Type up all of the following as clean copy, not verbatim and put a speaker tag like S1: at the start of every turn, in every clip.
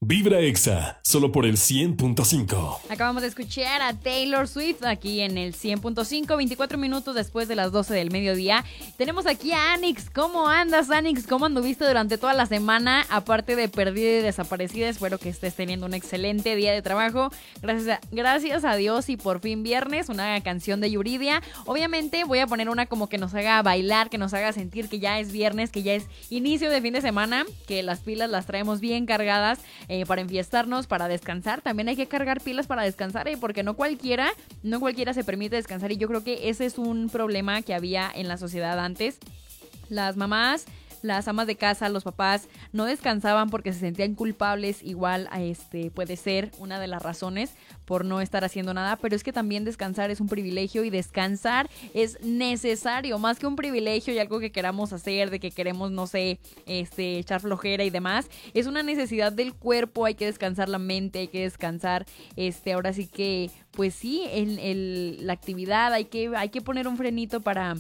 S1: Vibra Exa, solo por el 100.5.
S2: Acabamos de escuchar a Taylor Swift aquí en el 100.5, 24 minutos después de las 12 del mediodía. Tenemos aquí a Anix. ¿Cómo andas, Anix? ¿Cómo anduviste durante toda la semana? Aparte de perdida y desaparecida, espero que estés teniendo un excelente día de trabajo. Gracias a Dios y por fin viernes, una canción de Yuridia. Obviamente voy a poner una como que nos haga bailar, que nos haga sentir que ya es viernes, que ya es inicio de fin de semana, que las pilas las traemos bien cargadas. Para enfiestarnos, para descansar. También hay que cargar pilas para descansar, porque no cualquiera se permite descansar, y yo creo que ese es un problema que había en la sociedad antes. Las mamás, las amas de casa, los papás no descansaban porque se sentían culpables. Igual puede ser una de las razones por no estar haciendo nada, pero es que también descansar es un privilegio, y descansar es necesario, más que un privilegio y algo que queramos hacer, de que queremos, no sé, echar flojera y demás. Es una necesidad del cuerpo, hay que descansar la mente, hay que descansar, ahora sí que, pues sí, la actividad, hay que poner un frenito para,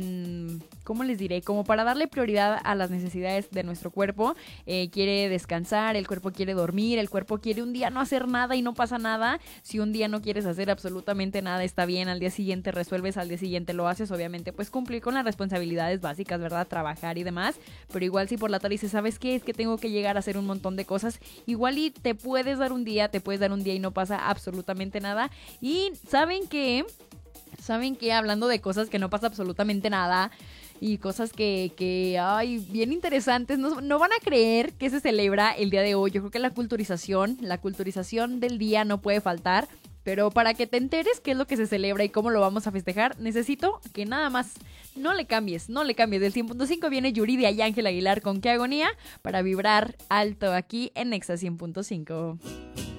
S2: ¿cómo les diré? Como para darle prioridad a las necesidades de nuestro cuerpo. Quiere descansar, el cuerpo quiere dormir, el cuerpo quiere un día no hacer nada y no pasa nada. Si un día no quieres hacer absolutamente nada, está bien, al día siguiente resuelves, al día siguiente lo haces, obviamente pues cumplir con las responsabilidades básicas, ¿verdad? Trabajar y demás, pero igual si por la tarde dices, ¿sabes qué? Es que tengo que llegar a hacer un montón de cosas, igual y te puedes dar un día y no pasa absolutamente nada. Y ¿saben qué? Hablando de cosas que no pasa absolutamente nada y cosas que ay, bien interesantes, no van a creer que se celebra el día de hoy. Yo creo que la culturización del día no puede faltar, pero para que te enteres qué es lo que se celebra y cómo lo vamos a festejar, necesito que nada más no le cambies. Del 100.5 viene Yuridia y Ángel Aguilar con Qué Agonía para vibrar alto aquí en Exa 100.5.